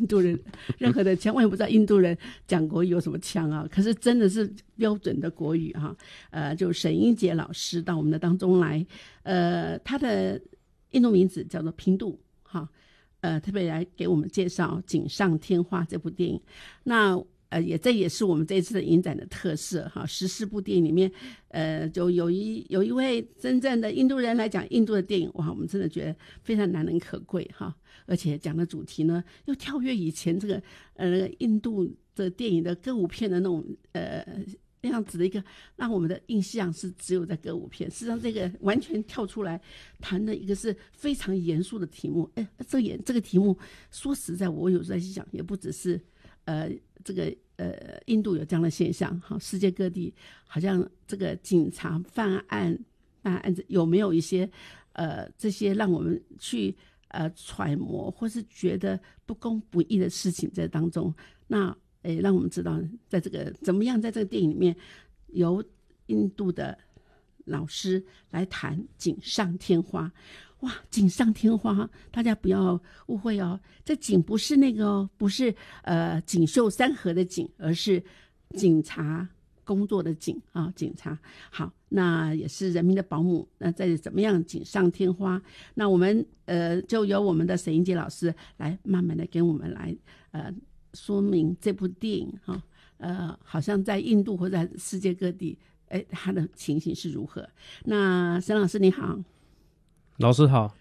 度人任何的腔，我也不知道印度人讲国语有什么腔啊，可是真的是标准的国语哈。就沈英杰老师到我们的当中来，他的印度名字叫做平度哈，特别来给我们介绍《锦上添花》这部电影。那这也是我们这一次的影展的特色哈。14部电影里面，就有一位真正的印度人来讲印度的电影，哇，我们真的觉得非常难能可贵哈。而且讲的主题呢，又跳跃以前这个印度的电影的歌舞片的那种那样子的一个，让我们的印象是只有在歌舞片。事实上，这个完全跳出来谈的一个是非常严肃的题目。这个题目说实在，我有时候在想，也不只是这个印度有这样的现象哈，世界各地好像这个警察犯案子有没有一些这些让我们去揣摩或是觉得不公不义的事情在当中，那让我们知道在这个怎么样在这个电影里面由印度的老师来谈锦上添花。哇，锦上添花，大家不要误会哦，这锦不是那个哦，不是锦绣山河的锦，而是警察工作的警啊，警察。好，那也是人民的保姆。那再怎么样锦上添花，那我们就由我们的沈英杰老师来慢慢的跟我们来说明这部电影哈。好像在印度或者在世界各地，它的情形是如何？那沈老师你好。 老师好。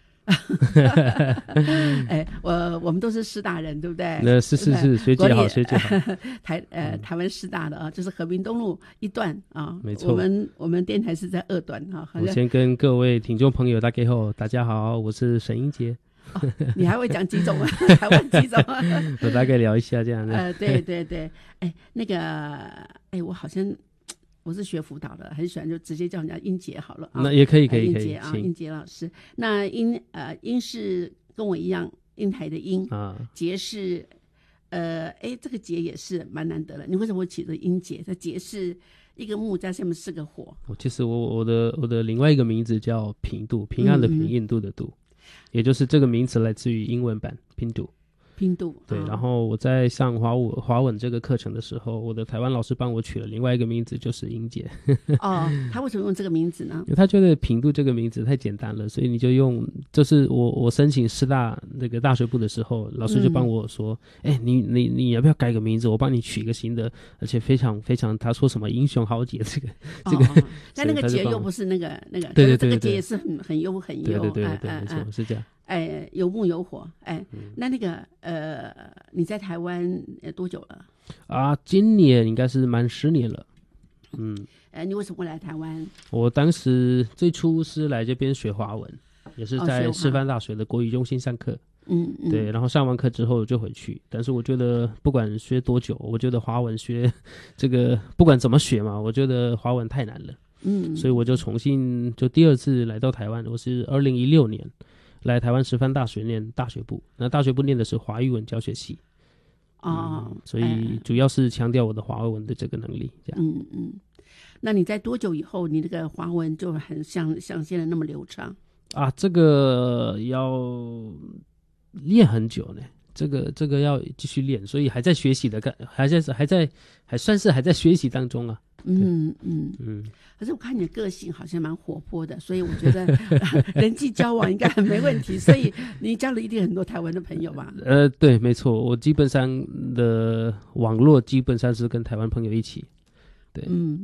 我们都是师大人对不对？ 是学姐好，学姐好。 台湾师大的啊，就是和平东路一段啊， 没错。 我们电台是在2段啊。 我先跟各位听众朋友大家好，我是沈英杰。 你还会讲几种啊？台湾几种啊？ 我大概聊一下这样的。 对，那个我好像。我是学辅导的，很喜欢就直接叫人家英杰好了啊。 那也可以， 英杰啊，英杰老师。那英是跟我一样，英台的英啊，杰是这个杰也是蛮难得的。你为什么会起这英杰？这杰是一个木在下面是个火。 其实我的另外一个名字叫平度，平安的平，印度的度，也就是这个名词来自于英文版平度。 拼度对，然后我在上华文这个课程的时候，我的台湾老师帮我取了另外一个名字，就是英杰。 他为什么用这个名字呢？ 因为他觉得平度这个名字太简单了，所以你就用，就是我申请师大那个大学部的时候，老师就帮我说，你要不要改个名字？我帮你取一个新的，而且非常非常，他说什么英雄豪杰这个， 但那个杰又不是那个， 对， 这个杰也是很优， 对，没错，是这样。 有木有火，那个你在台湾多久了？啊， 今年应该是满10年了。 你为什么会来台湾？ 我当时最初是来这边学华文，也是在师范大学的国语中心上课。对，然后上完课之后就回去。但是我觉得不管学多久，我觉得华文学这个不管怎么学嘛，我觉得华文太难了。所以我就重新第二次来到台湾，我是2016年。来台湾师范大学念大学部，那大学部念的是华语文教学系。所以主要是强调我的华文的这个能力。这样。 那你在多久以后，你这个华文就很像现在那么流畅？ 这个要练很久呢。这个要继续练，所以还在学习的，还算是还在学习当中啊。 可是我看你的个性好像蛮活泼的，所以我觉得人际交往应该很没问题。所以你交了一定很多台湾的朋友吧？ 对，没错，我基本上的网络基本上是跟台湾朋友一起。对，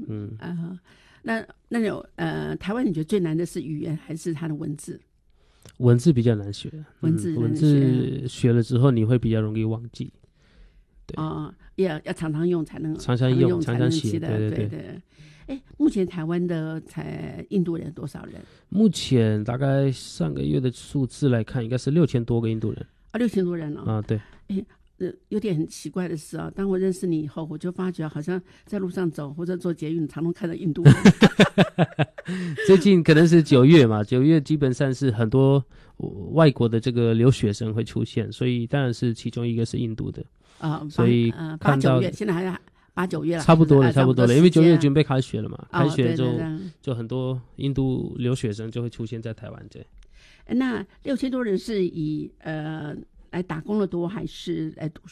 那有台湾你觉得最难的是语言还是它的文字？ 文字比较难学， 文字学了之后你会比较容易忘记。对要常常用才能常用常常写的。 对。目前台湾的印度人多少人？ 目前大概上个月的数字来看，应该是6000多个印度人。 6000多人了。 对。 有点很奇怪的是当我认识你以后，我就发觉好像在路上走或者坐捷运，常常看到印度人。 最近可能是9月嘛，9月基本上是很多外国的这个留学生会出现，所以当然是其中一个是印度的。所以看到 8、9月，现在还是8、9月了， 差不多了，因为9月准备开学了嘛，开学就很多印度留学生就会出现在台湾。对。 那6000多人是以来打工的多还是来读